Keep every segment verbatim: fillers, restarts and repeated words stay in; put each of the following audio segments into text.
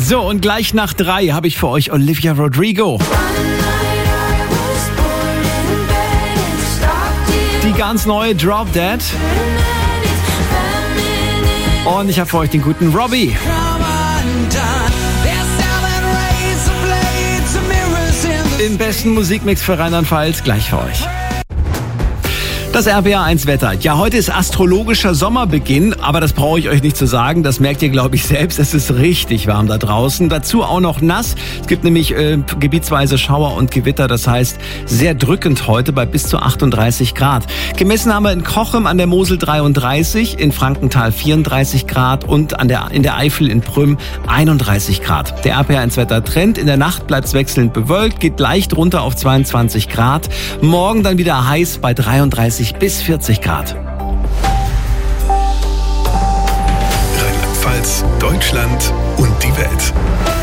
So, und gleich nach drei habe ich für euch Olivia Rodrigo. Die ganz neue Drop Dead. Und ich habe für euch den guten Robbie. Den besten Musikmix für Rheinland-Pfalz gleich für euch. Das R P R eins Wetter. Ja, heute ist astrologischer Sommerbeginn, aber das brauche ich euch nicht zu sagen. Das merkt ihr, glaube ich, selbst. Es ist richtig warm da draußen. Dazu auch noch nass. Es gibt nämlich äh, gebietsweise Schauer und Gewitter. Das heißt, sehr drückend heute bei bis zu achtunddreißig Grad. Gemessen haben wir in Cochem an der Mosel dreiunddreißig, in Frankenthal vierunddreißig Grad und an der, in der Eifel in Prüm einunddreißig Grad. Der R P R eins Wetter Trend. In der Nacht bleibt es wechselnd bewölkt, geht leicht runter auf zweiundzwanzig Grad. Morgen dann wieder heiß bei dreiunddreißig bis vierzig Grad. Rheinland-Pfalz, Deutschland und die Welt.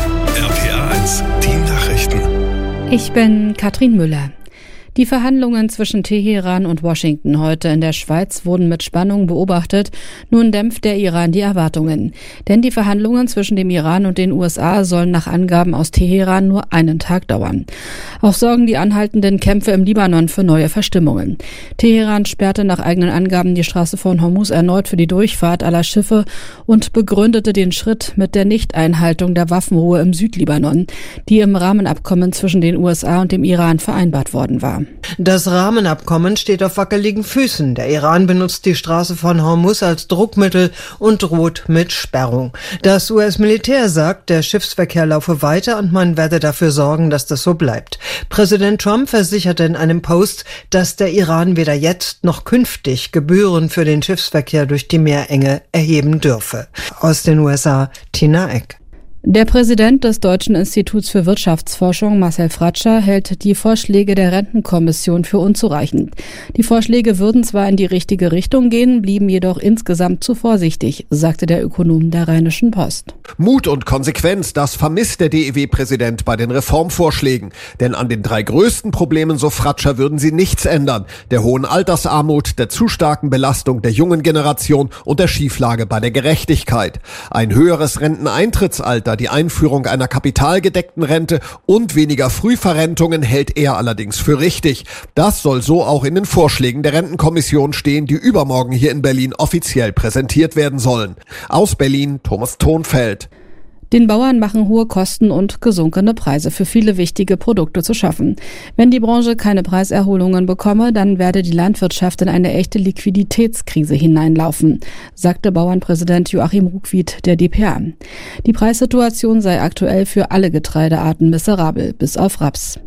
R P R eins, die Nachrichten. Ich bin Katrin Müller. Die Verhandlungen zwischen Teheran und Washington heute in der Schweiz wurden mit Spannung beobachtet. Nun dämpft der Iran die Erwartungen. Denn die Verhandlungen zwischen dem Iran und den U S A sollen nach Angaben aus Teheran nur einen Tag dauern. Auch sorgen die anhaltenden Kämpfe im Libanon für neue Verstimmungen. Teheran sperrte nach eigenen Angaben die Straße von Hormuz erneut für die Durchfahrt aller Schiffe und begründete den Schritt mit der Nichteinhaltung der Waffenruhe im Südlibanon, die im Rahmenabkommen zwischen den U S A und dem Iran vereinbart worden war. Das Rahmenabkommen steht auf wackeligen Füßen. Der Iran benutzt die Straße von Hormuz als Druckmittel und droht mit Sperrung. Das U S-Militär sagt, der Schiffsverkehr laufe weiter und man werde dafür sorgen, dass das so bleibt. Präsident Trump versicherte in einem Post, dass der Iran weder jetzt noch künftig Gebühren für den Schiffsverkehr durch die Meerenge erheben dürfe. Aus den U S A, Tina Eck. Der Präsident des Deutschen Instituts für Wirtschaftsforschung, Marcel Fratscher, hält die Vorschläge der Rentenkommission für unzureichend. Die Vorschläge würden zwar in die richtige Richtung gehen, blieben jedoch insgesamt zu vorsichtig, sagte der Ökonom der Rheinischen Post. Mut und Konsequenz, das vermisst der D E W-Präsident bei den Reformvorschlägen. Denn an den drei größten Problemen, so Fratscher, würden sie nichts ändern. Der hohen Altersarmut, der zu starken Belastung der jungen Generation und der Schieflage bei der Gerechtigkeit. Ein höheres Renteneintrittsalter, die Einführung einer kapitalgedeckten Rente und weniger Frühverrentungen hält er allerdings für richtig. Das soll so auch in den Vorschlägen der Rentenkommission stehen, die übermorgen hier in Berlin offiziell präsentiert werden sollen. Aus Berlin, Thomas Thonfeld. Den Bauern machen hohe Kosten und gesunkene Preise für viele wichtige Produkte zu schaffen. Wenn die Branche keine Preiserholungen bekomme, dann werde die Landwirtschaft in eine echte Liquiditätskrise hineinlaufen, sagte Bauernpräsident Joachim Ruckwied der D P A. Die Preissituation sei aktuell für alle Getreidearten miserabel, bis auf Raps.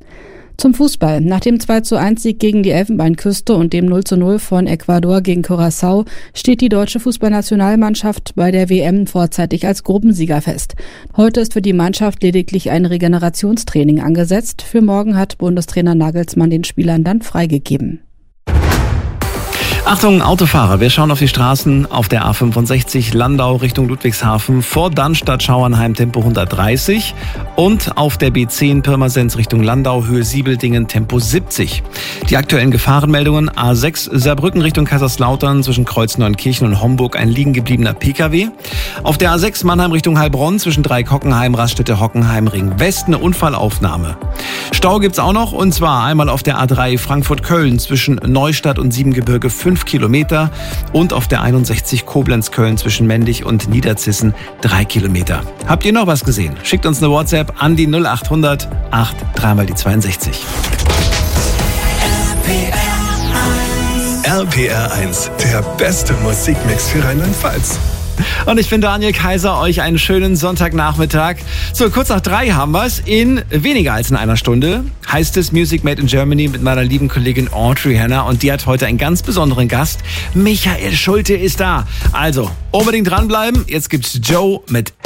Zum Fußball. Nach dem zwei zu eins Sieg gegen die Elfenbeinküste und dem null zu null von Ecuador gegen Curaçao steht die deutsche Fußballnationalmannschaft bei der W M vorzeitig als Gruppensieger fest. Heute ist für die Mannschaft lediglich ein Regenerationstraining angesetzt. Für morgen hat Bundestrainer Nagelsmann den Spielern dann freigegeben. Achtung, Autofahrer, wir schauen auf die Straßen auf der A fünfundsechzig Landau Richtung Ludwigshafen vor Dannstatt-Schauernheim Tempo hundertdreißig und auf der B zehn Pirmasens Richtung Landau Höhe Siebeldingen Tempo siebzig. Die aktuellen Gefahrenmeldungen: A sechs Saarbrücken Richtung Kaiserslautern zwischen Kreuzneunkirchen und Homburg ein liegen gebliebener Pkw. Auf der A sechs Mannheim Richtung Heilbronn zwischen Dreikockenheim, Raststätte Hockenheim, Ring West eine Unfallaufnahme. Stau gibt's auch noch, und zwar einmal auf der A drei Frankfurt-Köln zwischen Neustadt und Siebengebirge fünf Kilometer und auf der einundsechzig Koblenz-Köln zwischen Mendig und Niederzissen drei Kilometer. Habt ihr noch was gesehen? Schickt uns eine WhatsApp an die null acht hundert acht drei mal die zweiundsechzig. R P R eins, der beste Musikmix für Rheinland-Pfalz. Und ich bin Daniel Kaiser, euch einen schönen Sonntagnachmittag. So, kurz nach drei haben wir es. In weniger als in einer Stunde heißt es Music Made in Germany mit meiner lieben Kollegin Audrey Hanna. Und die hat heute einen ganz besonderen Gast. Michael Schulte ist da. Also, unbedingt dranbleiben. Jetzt gibt's Joe mit